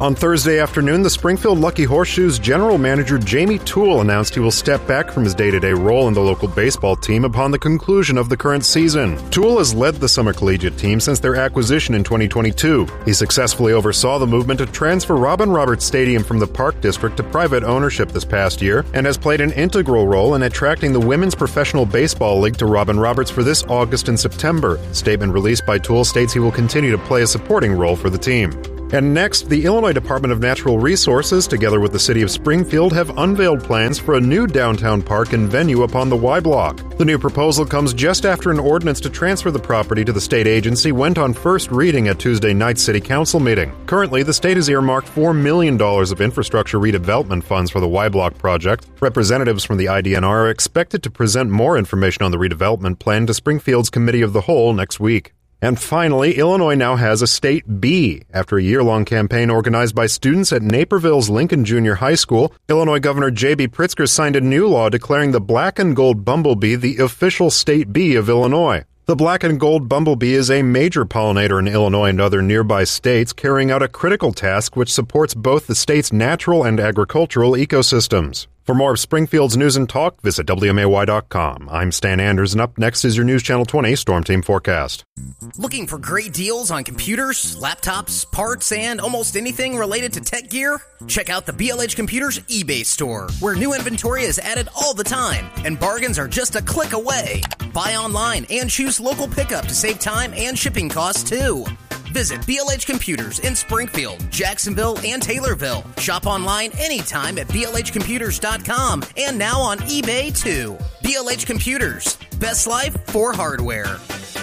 On Thursday afternoon, the Springfield Lucky Horseshoes general manager Jamie Toole announced he will step back from his day-to-day role in the local baseball team upon the conclusion of the current season. Toole has led the summer collegiate team since their acquisition in 2022. He successfully oversaw the movement to transfer Robin Roberts Stadium from the Park District to private ownership this past year and has played an integral role in attracting the Women's Professional Baseball League to Robin Roberts for this August and September. A statement released by Toole states he will continue to play a supporting role for the team. And next, the Illinois Department of Natural Resources, together with the city of Springfield, have unveiled plans for a new downtown park and venue upon the Y Block. The new proposal comes just after an ordinance to transfer the property to the state agency went on first reading at Tuesday night's city council meeting. Currently, the state has earmarked $4 million of infrastructure redevelopment funds for the Y Block project. Representatives from the IDNR are expected to present more information on the redevelopment plan to Springfield's Committee of the Whole next week. And finally, Illinois now has a State B. After a year-long campaign organized by students at Naperville's Lincoln Junior High School, Illinois Governor J.B. Pritzker signed a new law declaring the black and gold bumblebee the official State B of Illinois. The black and gold bumblebee is a major pollinator in Illinois and other nearby states, carrying out a critical task which supports both the state's natural and agricultural ecosystems. For more of Springfield's news and talk, visit WMAY.com. I'm Stan Anders, and up next is your News Channel 20 Storm Team Forecast. Looking for great deals on computers, laptops, parts, and almost anything related to tech gear? Check out the BLH Computers eBay store, where new inventory is added all the time, and bargains are just a click away. Buy online and choose local pickup to save time and shipping costs, too. Visit BLH Computers in Springfield, Jacksonville, and Taylorville. Shop online anytime at blhcomputers.com and now on eBay, too. BLH Computers. Best life for hardware.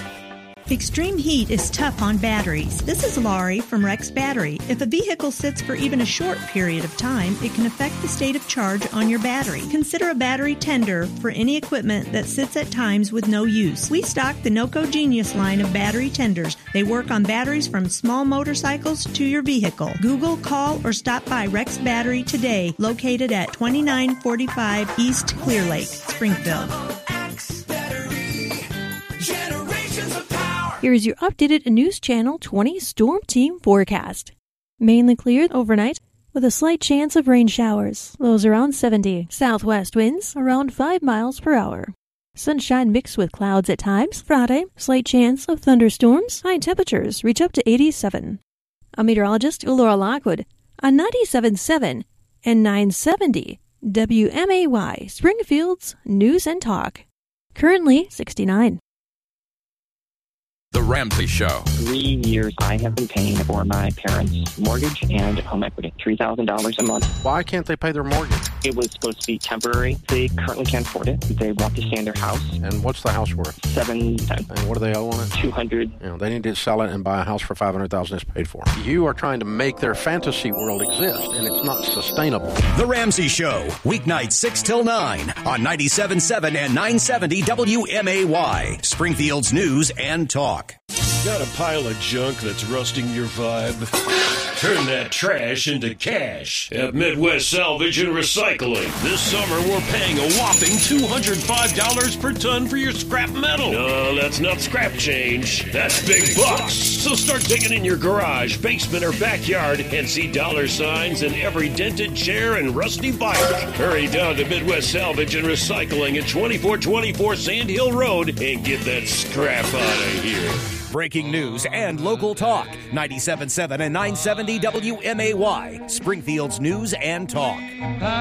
Extreme heat is tough on batteries. This is Laurie from Rex Battery. If a vehicle sits for even a short period of time, it can affect the state of charge on your battery. Consider a battery tender for any equipment that sits at times with no use. We stock the NOCO Genius line of battery tenders. They work on batteries from small motorcycles to your vehicle. Google, call, or stop by Rex Battery today, located at 2945 East Clear Lake, Springfield. Here's your updated News Channel 20 Storm Team forecast. Mainly clear overnight with a slight chance of rain showers. Lows around 70. Southwest winds around 5 miles per hour. Sunshine mixed with clouds at times. Friday, slight chance of thunderstorms. High temperatures reach up to 87. I'm meteorologist Laura Lockwood on 97.7 and 970 WMAY, Springfield's News and Talk. Currently 69. The Ramsey Show. 3 years I have been paying for my parents' mortgage and home equity, $3,000 a month. Why can't they pay their mortgage? It was supposed to be temporary. They currently can't afford it. They want to stay in their house. And what's the house worth? $710. And what do they owe on it? $200. They need to sell it and buy a house for $500,000 it's paid for. You are trying to make their fantasy world exist, and it's not sustainable. The Ramsey Show, weeknights 6 till 9 on 97.7 and 970 WMAY, Springfield's News and Talk. Got a pile of junk that's rusting your vibe? Turn that trash into cash at Midwest Salvage and Recycling. This summer, we're paying a whopping $205 per ton for your scrap metal. No, that's not scrap change. That's big bucks. So start digging in your garage, basement, or backyard and see dollar signs in every dented chair and rusty bike. Hurry down to Midwest Salvage and Recycling at 2424 Sand Hill Road and get that scrap out of here. Breaking news and local talk. 97.7 and 970 WMAY, Springfield's News and Talk.